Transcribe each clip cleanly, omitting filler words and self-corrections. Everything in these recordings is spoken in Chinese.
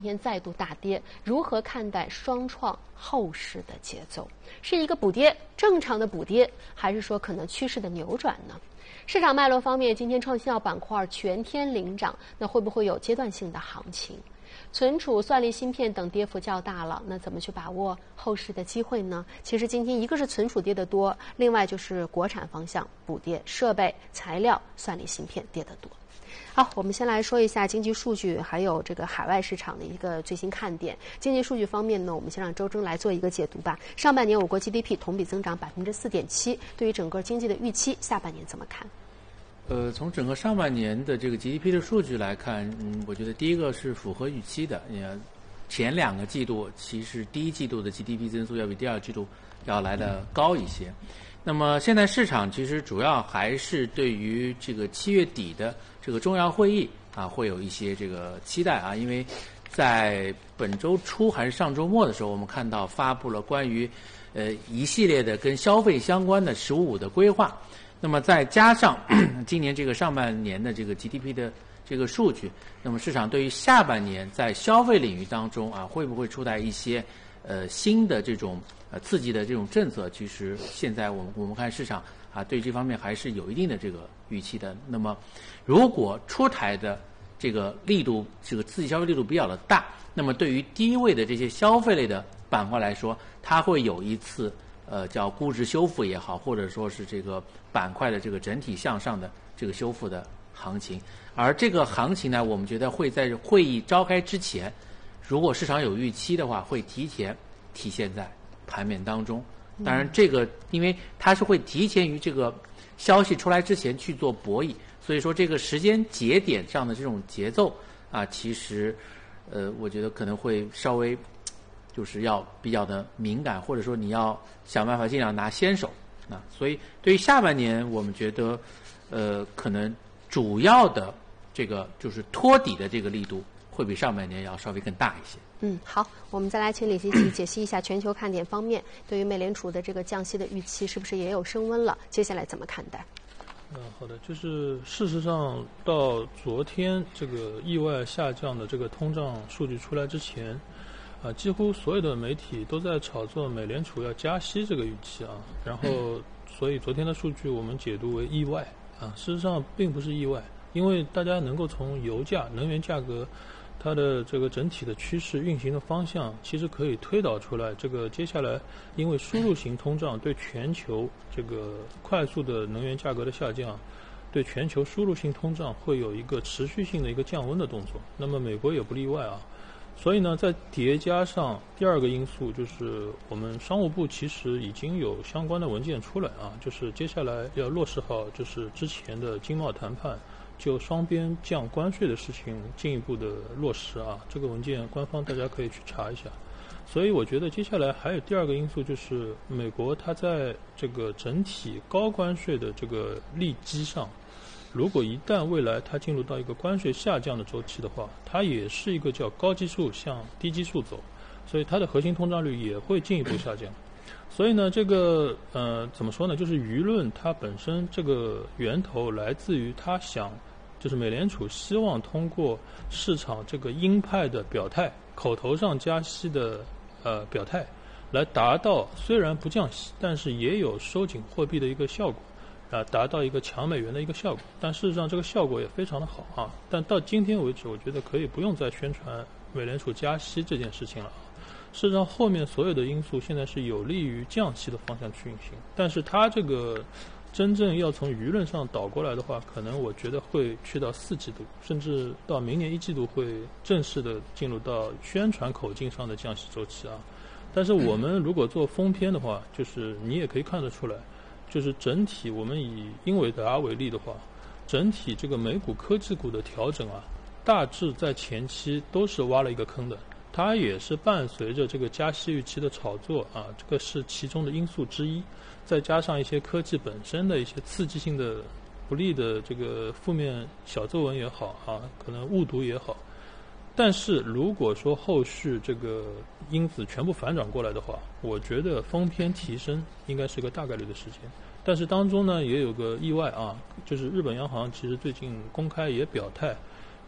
今天再度大跌，如何看待双创后市的节奏？是一个补跌，正常的补跌，还是说可能趋势的扭转呢？市场脉络方面，今天创新药板块全天领涨，那会不会有阶段性的行情？存储、算力芯片等跌幅较大了，那怎么去把握后市的机会呢？其实今天一个是存储跌得多，另外就是国产方向补跌，设备、材料、算力芯片跌得多。好，我们先来说一下经济数据，还有这个海外市场的一个最新看点。经济数据方面呢，我们先让周征来做一个解读吧。上半年我国 GDP 同比增长4.7%，对于整个经济的预期，下半年怎么看？ 从整个上半年的这个 GDP 的数据来看，我觉得第一个是符合预期的。前2个季度其实第一季度的 GDP 增速要比第2季度要来得高一些。那么现在市场其实主要还是对于这个7月底的这个重要会议啊，会有一些这个期待啊，因为在本周初还是上周末的时候，我们看到发布了关于一系列的跟消费相关的“15+5”的规划。那么再加上今年这个上半年的这个 GDP 的这个数据，那么市场对于下半年在消费领域当中啊，会不会出台一些新的这种刺激的这种政策？其实现在我们看市场啊，对这方面还是有一定的这个预期的。那么如果出台的这个力度，这个刺激消费力度比较的大，那么对于低位的这些消费类的板块来说，它会有一次叫估值修复也好，或者说是这个板块的这个整体向上的这个修复的行情。而这个行情呢，我们觉得会在会议召开之前，如果市场有预期的话，会提前体现在盘面当中。当然这个因为它是会提前于这个消息出来之前去做博弈，所以说这个时间节点上的这种节奏啊，其实我觉得可能会稍微就是要比较的敏感，或者说你要想办法尽量拿先手啊。所以对于下半年，我们觉得可能主要的这个就是托底的这个力度会比上半年要稍微更大一些。 好，我们再来请李希奇解析一下全球看点方面，对于美联储的这个降息的预期是不是也有升温了？接下来怎么看待？ 好的，就是事实上到昨天这个意外下降的这个通胀数据出来之前，几乎所有的媒体都在炒作美联储要加息这个预期啊，然后所以昨天的数据我们解读为意外啊，事实上并不是意外，因为大家能够从油价、能源价格它的这个整体的趋势运行的方向，其实可以推导出来，这个接下来因为输入型通胀对全球这个快速的能源价格的下降，对全球输入性通胀会有一个持续性的一个降温的动作，那么美国也不例外啊。所以呢，再叠加上第2个因素，就是我们商务部其实已经有相关的文件出来啊，就是接下来要落实好就是之前的经贸谈判就双边降关税的事情进一步的落实啊，这个文件官方大家可以去查一下。所以我觉得接下来还有第2个因素，就是美国它在这个整体高关税的这个利基上，如果一旦未来它进入到一个关税下降的周期的话，它也是一个叫高基数向低基数走，所以它的核心通胀率也会进一步下降。所以呢，这个怎么说呢？就是舆论它本身这个源头来自于它想，就是美联储希望通过市场这个鹰派的表态，口头上加息的表态，来达到虽然不降息，但是也有收紧货币的一个效果。达到一个强美元的一个效果，但事实上这个效果也非常的好啊。但到今天为止，我觉得可以不用再宣传美联储加息这件事情了啊。事实上，后面所有的因素现在是有利于降息的方向去运行，但是它这个真正要从舆论上倒过来的话，可能我觉得会去到4季度，甚至到明年1季度会正式的进入到宣传口径上的降息周期啊。但是我们如果做封篇的话，就是你也可以看得出来。就是整体我们以英伟达为例的话，整体这个美股科技股的调整啊，大致在前期都是挖了一个坑的，它也是伴随着这个加息预期的炒作啊，这个是其中的因素之一，再加上一些科技本身的一些刺激性的不利的这个负面小作文也好啊，可能误读也好。但是如果说后续这个因子全部反转过来的话，我觉得封篇提升应该是个大概率的事情。但是当中呢也有个意外啊，就是日本央行其实最近公开也表态，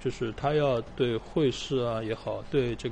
就是它要对汇市啊也好，对这